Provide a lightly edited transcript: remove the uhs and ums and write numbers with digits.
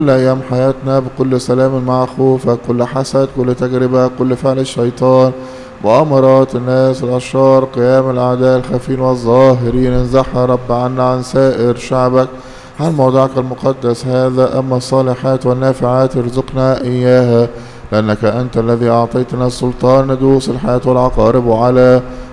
كل أيام حياتنا بكل سلام مع خوفك، كل حسد، كل تجربة، كل فعل الشيطان، مؤامرات الناس الأشرار، قيام الأعداء الخفين والظاهرين، انزحها رب عنا عن سائر شعبك عن موضعك المقدس هذا. أما الصالحات والنافعات ارزقنا إياها، لأنك أنت الذي أعطيتنا السلطان ندوس الحياة والعقارب على